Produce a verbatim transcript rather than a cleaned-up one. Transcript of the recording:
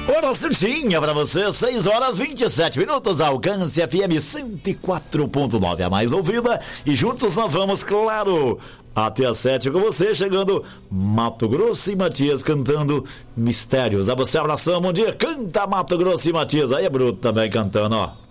Hora certinha pra você, seis horas vinte e sete minutos, Alcance F M cento e quatro ponto nove, a mais ouvida, e juntos nós vamos, claro, até às sete com você, chegando Mato Grosso e Matias cantando Mistérios. A você, abração, bom dia, canta Mato Grosso e Matias, aí é bruto também cantando, ó.